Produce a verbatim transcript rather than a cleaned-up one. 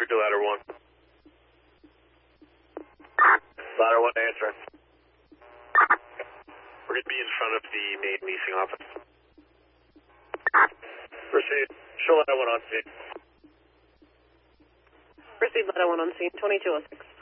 to ladder one. Ladder one answering. We're going to be in front of the main leasing office. Proceed. Show ladder one on scene. Proceed ladder one on scene, twenty-two oh six.